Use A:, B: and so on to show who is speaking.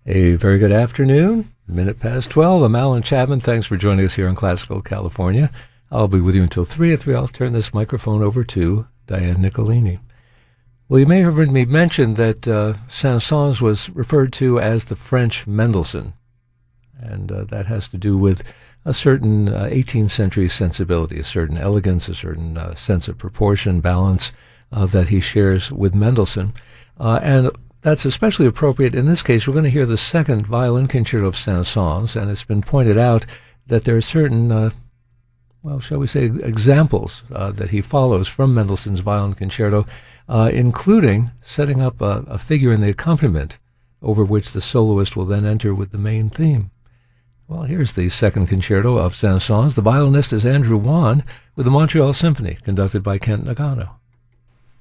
A: A very good afternoon. Minute past 12. I'm Alan Chapman. Thanks for joining us here in Classical California. I'll be with you until 3. At 3, I'll turn this microphone over to Diane Nicolini. Well, you may have heard me mention that Saint-Saëns was referred to as the French Mendelssohn, and that has to do with a certain 18th century sensibility, a certain elegance, a certain sense of proportion, balance that he shares with Mendelssohn. And that's especially appropriate in this case. We're going to hear the second violin concerto of Saint-Saëns, and it's been pointed out that there are certain, shall we say, examples that he follows from Mendelssohn's violin concerto, including setting up a figure in the accompaniment over which the soloist will then enter with the main theme. Well, here's the second concerto of Saint-Saëns. The violinist is Andrew Wan with the Montreal Symphony, conducted by Kent Nagano.